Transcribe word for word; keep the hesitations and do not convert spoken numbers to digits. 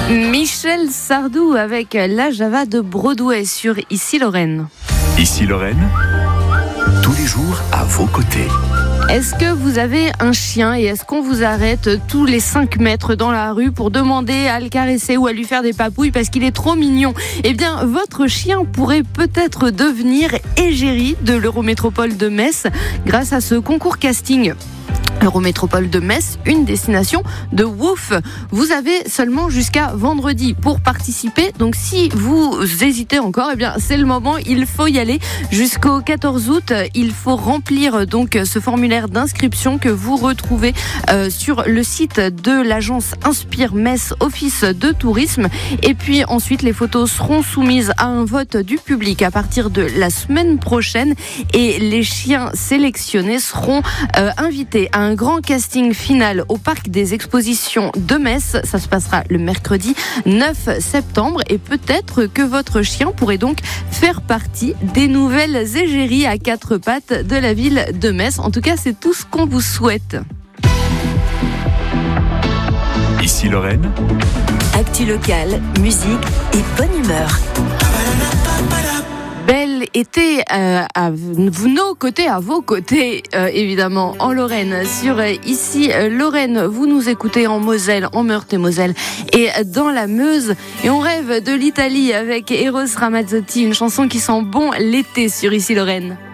Michel Sardou avec la Java de Broadway sur Ici Lorraine. Ici Lorraine, tous les jours à vos côtés. Est-ce que vous avez un chien et est-ce qu'on vous arrête tous les cinq mètres dans la rue pour demander à le caresser ou à lui faire des papouilles parce qu'il est trop mignon? Eh bien, votre chien pourrait peut-être devenir égérie de l'Eurométropole de Metz grâce à ce concours casting. Eurométropole de Metz, une destination de Wouf. Vous avez seulement jusqu'à vendredi pour participer. Donc si vous hésitez encore, eh bien c'est le moment, il faut y aller. Jusqu'au quatorze août, il faut remplir donc ce formulaire d'inscription que vous retrouvez euh, sur le site de l'agence Inspire Metz, Office de tourisme. Et puis ensuite, les photos seront soumises à un vote du public à partir de la semaine prochaine et les chiens sélectionnés seront euh, invités à un grand casting final au Parc des Expositions de Metz. Ça se passera le mercredi neuf septembre et peut-être que votre chien pourrait donc faire partie des nouvelles égéries à quatre pattes de la ville de Metz. En tout cas, c'est tout ce qu'on vous souhaite. Ici Lorraine, actu locale, musique et bonne humeur. Bel été euh, à nos côtés, à vos côtés, euh, évidemment, en Lorraine. Sur euh, Ici euh, Lorraine, vous nous écoutez en Moselle, en Meurthe-et-Moselle et dans la Meuse. Et on rêve de l'Italie avec Eros Ramazzotti, une chanson qui sent bon l'été sur Ici Lorraine.